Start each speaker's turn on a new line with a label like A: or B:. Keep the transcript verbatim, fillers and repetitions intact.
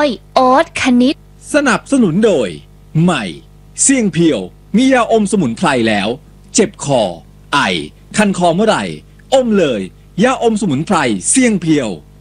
A: ยโอ๊ตคณิต
B: สนับสนุนโดยใหม่เสี่ยงเพียวมียาอมสมุนไพรแล้วเจ็บคอไอคันคอเมื่อไหร่อมเลยยาอมสมุนไพรเสี่ยงเพียว